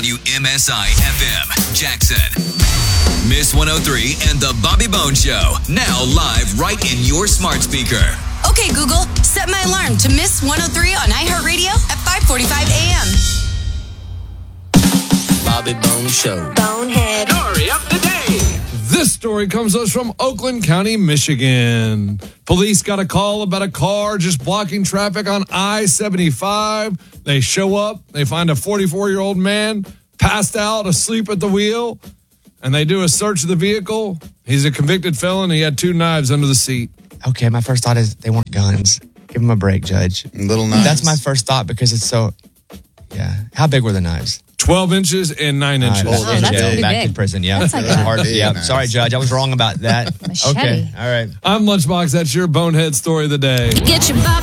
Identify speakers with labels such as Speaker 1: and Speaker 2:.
Speaker 1: WMSI FM, Jackson. Miss 103 and the Bobby Bones Show. Now live right in your smart speaker.
Speaker 2: Okay, Google, set my alarm to Miss 103 on iHeartRadio at 5:45 a.m.
Speaker 3: Bobby Bones Show.
Speaker 2: Bonehead.
Speaker 3: Story of the day.
Speaker 4: This story comes to us from Oakland County, Michigan. Police got a call about a car just blocking traffic on I-75. They show up. They find a 44-year-old man passed out, asleep at the wheel, and they do a search of the vehicle. He's a convicted felon. He had 2 knives under the seat.
Speaker 5: Okay, my first thought is they weren't guns. Give them a break, Judge.
Speaker 6: Little knives.
Speaker 5: That's my first thought because it's so, yeah. How big were the knives?
Speaker 4: 12 inches and 9 inches.
Speaker 2: that's pretty
Speaker 5: back
Speaker 2: big.
Speaker 5: to prison, yeah.
Speaker 2: That's like
Speaker 5: Hard,
Speaker 6: big
Speaker 5: yeah.
Speaker 6: knives.
Speaker 5: Sorry, Judge, I was wrong about that.
Speaker 2: Machete.
Speaker 5: Okay, all right.
Speaker 4: I'm Lunchbox. That's your bonehead story of the day.
Speaker 2: Get your Bobby